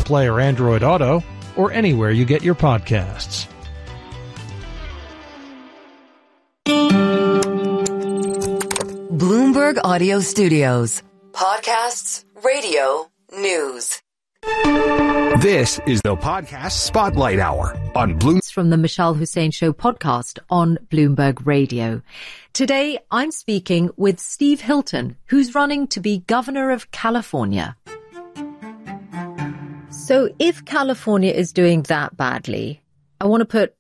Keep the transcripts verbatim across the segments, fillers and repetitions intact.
Play or Android Auto, or anywhere you get your podcasts. Bloomberg Audio Studios. Podcasts, radio, news. This is the Podcast Spotlight Hour on Bloomberg. From the Michelle Hussein Show podcast on Bloomberg Radio. Today, I'm speaking with Steve Hilton, who's running to be governor of California. So if California is doing that badly, I want to put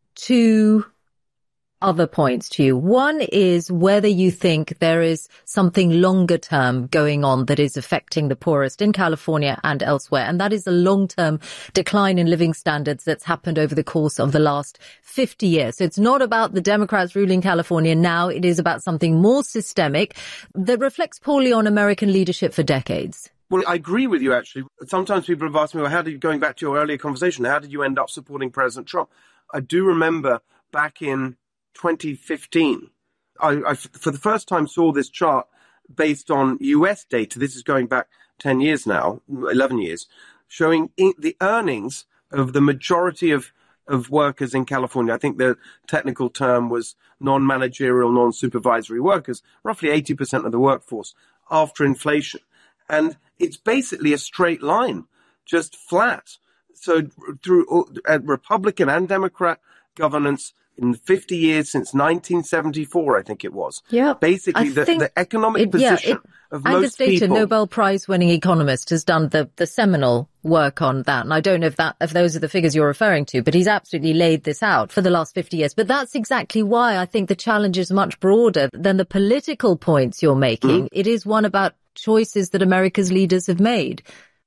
two other points to you. One is whether you think there is something longer term going on that is affecting the poorest in California and elsewhere. And that is a long-term decline in living standards that's happened over the course of the last fifty years. So it's not about the Democrats ruling California now. It is about something more systemic that reflects poorly on American leadership for decades. Well, I agree with you, actually. Sometimes people have asked me, well, how did you, going back to your earlier conversation, how did you end up supporting President Trump? I do remember back in twenty fifteen, I, I for the first time saw this chart based on U S data. This is going back ten years now, eleven years, showing in the earnings of the majority of, of workers in California. I think the technical term was non-managerial, non-supervisory workers, roughly eighty percent of the workforce after inflation. And it's basically a straight line, just flat. So through uh, Republican and Democrat governance, in fifty years since nineteen seventy-four, I think it was. Yeah. Basically, the, the economic it, position yeah, it, of Angus most Deaton, people. Nobel Prize-winning economist, has done the, the seminal work on that. And I don't know if that if those are the figures you're referring to, but he's absolutely laid this out for the last fifty years. But that's exactly why I think the challenge is much broader than the political points you're making. Mm. It is one about choices that America's leaders have made.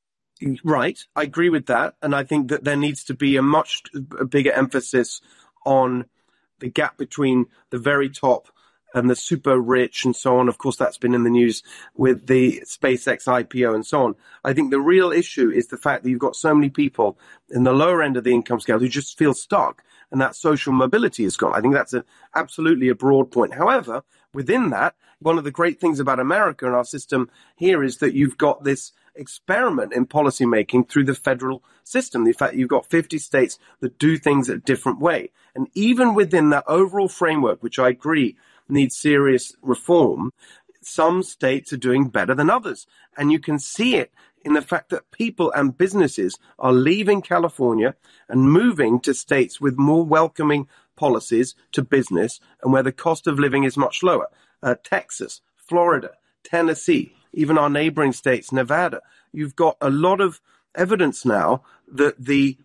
Right. I agree with that. And I think that there needs to be a much a bigger emphasis on the gap between the very top and the super rich and so on. Of course, that's been in the news with the SpaceX I P O and so on. I think the real issue is the fact that you've got so many people in the lower end of the income scale who just feel stuck, and that social mobility is gone. I think that's a, absolutely a broad point. However, within that, one of the great things about America and our system here is that you've got this experiment in policymaking through the federal system. The fact that you've got fifty states that do things a different way. And even within that overall framework, which I agree needs serious reform, some states are doing better than others. And you can see it in the fact that people and businesses are leaving California and moving to states with more welcoming policies to business and where the cost of living is much lower. Uh, Texas, Florida, Tennessee, even our neighboring states, Nevada. You've got a lot of evidence now that the